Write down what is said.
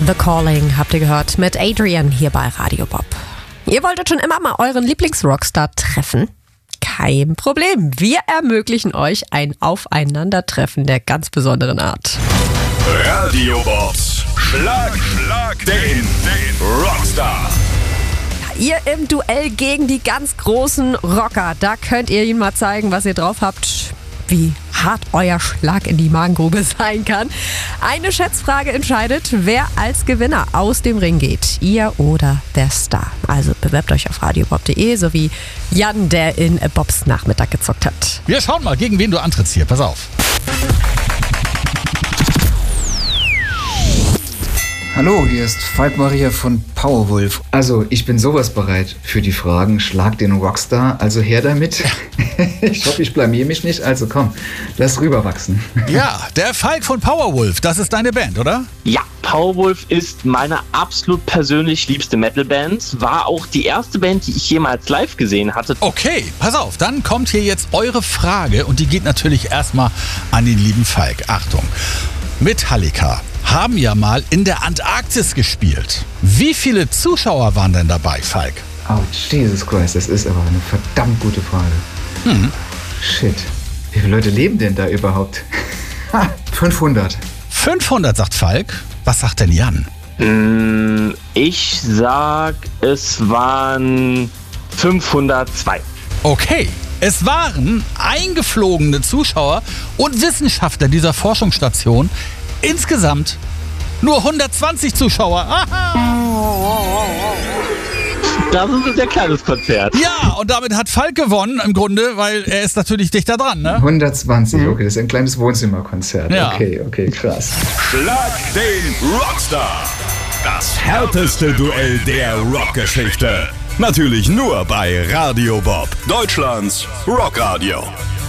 The Calling habt ihr gehört mit Adrian hier bei Radio Bob. Ihr wolltet schon immer mal euren Lieblingsrockstar treffen? Kein Problem, wir ermöglichen euch ein Aufeinandertreffen der ganz besonderen Art. Radio Bobs Schlag den Rockstar. Ihr im Duell gegen die ganz großen Rocker. Da könnt ihr ihnen mal zeigen, was ihr drauf habt. Wie hart euer Schlag in die Magengrube sein kann. Eine Schätzfrage entscheidet, wer als Gewinner aus dem Ring geht. Ihr oder der Star. Also bewerbt euch auf radiobob.de, so wie Jan, der in Bobs Nachmittag gezockt hat. Wir schauen mal, gegen wen du antrittst hier. Pass auf. Hallo, hier ist Falk Maria von Powerwolf. Also, ich bin sowas bereit für die Fragen. Schlag den Rockstar, also her damit. Ich hoffe, ich blamier mich nicht. Also komm, lass rüberwachsen. Ja, der Falk von Powerwolf, das ist deine Band, oder? Ja, Powerwolf ist meine absolut persönlich liebste Metalband. War auch die erste Band, die ich jemals live gesehen hatte. Okay, pass auf, dann kommt hier jetzt eure Frage und die geht natürlich erstmal an den lieben Falk. Achtung, Metallica haben ja mal in der Antarktis gespielt. Wie viele Zuschauer waren denn dabei, Falk? Oh, Jesus Christ, das ist aber eine verdammt gute Frage. Shit, wie viele Leute leben denn da überhaupt? 500. 500, sagt Falk. Was sagt denn Jan? Ich sag, es waren 502. Okay, es waren eingeflogene Zuschauer und Wissenschaftler dieser Forschungsstation. Insgesamt nur 120 Zuschauer. Das ist ein sehr kleines Konzert. Ja, und damit hat Falk gewonnen im Grunde, weil er ist natürlich dichter dran, ne? 120, okay, das ist ein kleines Wohnzimmerkonzert. Ja. Okay, krass. Schlag den Rockstar. Das härteste Duell der Rockgeschichte. Natürlich nur bei Radio Bob, Deutschlands Rockradio.